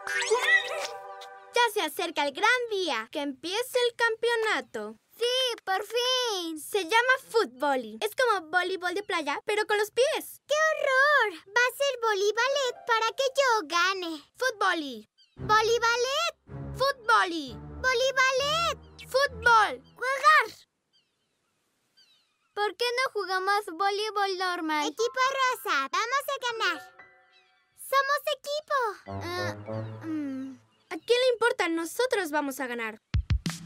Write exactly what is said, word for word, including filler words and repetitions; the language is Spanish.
Ya se acerca el gran día, que empiece el campeonato. ¡Sí, por fin! Se llama fútbol. Es como voleibol de playa, pero con los pies. ¡Qué horror! Va a ser voleibalet para que yo gane. Fútbol. ¿Voleibalet? Fútbol. ¡Voleibalet! Fútbol. ¡Jugar! ¿Por qué no jugamos voleibol normal? Equipo rosa, vamos a ganar. ¡Somos equipo! Uh, mm. ¿A quién le importa? Nosotros vamos a ganar.